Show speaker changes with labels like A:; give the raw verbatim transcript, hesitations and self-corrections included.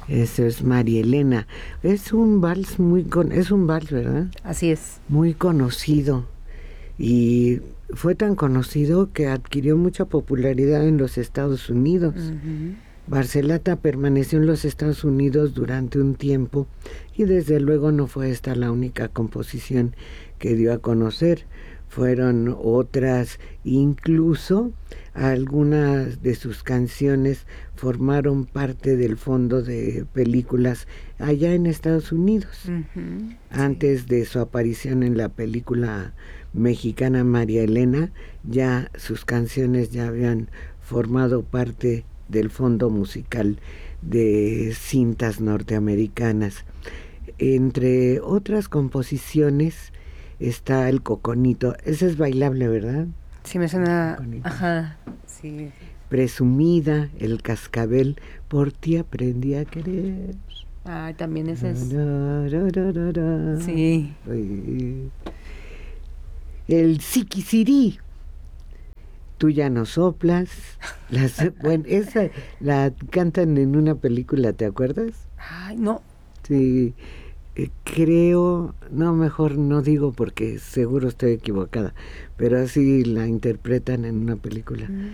A: Eso es María Elena. Es un vals muy con, es un vals, ¿verdad?
B: Así es.
A: Muy conocido. Y fue tan conocido que adquirió mucha popularidad en los Estados Unidos.
B: Uh-huh.
A: Barcelata permaneció en los Estados Unidos durante un tiempo y desde luego no fue esta la única composición que dio a conocer. Fueron otras, incluso algunas de sus canciones formaron parte del fondo de películas allá en Estados Unidos.
B: Uh-huh.
A: Antes
B: Sí.
A: de su aparición en la película mexicana María Elena, ya sus canciones ya habían formado parte del fondo musical de cintas norteamericanas. Entre otras composiciones está El Coconito. Ese es bailable, ¿verdad?
B: Sí, me suena. Ajá, sí.
A: Presumida, El Cascabel, Por ti aprendí a querer.
B: Ah, también ese es.
A: Da, da, da, da, da.
B: Sí.
A: El Siquisirí, Tú ya no soplas. Las, bueno, esa la cantan en una película, ¿te acuerdas?
B: Ay, no.
A: Sí, eh, creo, no, mejor no digo porque seguro estoy equivocada, pero así la interpretan en una película.
B: Mm.